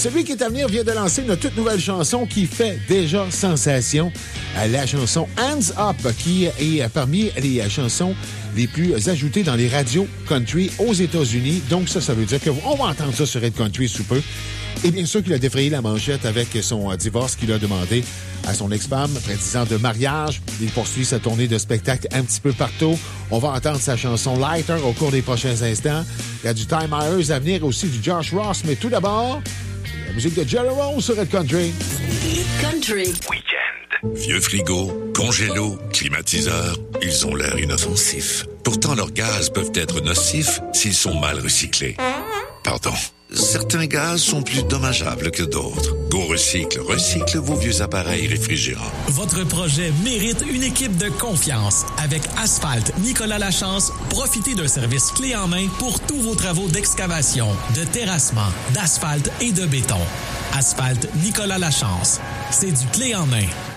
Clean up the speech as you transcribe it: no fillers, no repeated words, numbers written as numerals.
celui qui est à venir vient de lancer une toute nouvelle chanson qui fait déjà sensation. La chanson Hands Up, qui est parmi les chansons les plus ajoutées dans les radios country aux États-Unis. Donc ça veut dire qu'on va entendre ça sur Red Country sous peu. Et bien sûr qu'il a défrayé la manchette avec son divorce qu'il a demandé à son ex-femme après 10 ans de mariage. Il poursuit sa tournée de spectacle un petit peu partout. On va entendre sa chanson Lighter au cours des prochains instants. Il y a du Ty Myers à venir, aussi du Josh Ross. Mais tout d'abord, la musique de Jerry Rose sur Red Country. Country. Week-end. Vieux frigo, congélo, climatiseur, ils ont l'air inoffensifs. Pourtant, leurs gaz peuvent être nocifs s'ils sont mal recyclés. Pardon. Certains gaz sont plus dommageables que d'autres. Go Recycle recycle vos vieux appareils réfrigérants. Votre projet mérite une équipe de confiance. Avec Asphalt Nicolas Lachance, profitez d'un service clé en main pour tous vos travaux d'excavation, de terrassement, d'asphalte et de béton. Asphalt Nicolas Lachance, c'est du clé en main.